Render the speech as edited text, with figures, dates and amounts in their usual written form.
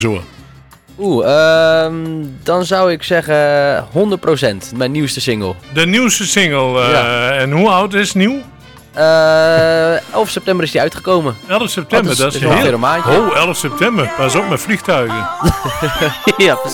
Zo. Dan zou ik zeggen 100%, mijn nieuwste single. De nieuwste single. En hoe oud is het nieuw? 11 september is die uitgekomen. 11 september, dat is ongeveer heel... een maandje. Oh, 11 september. Pas op met vliegtuigen. Ja,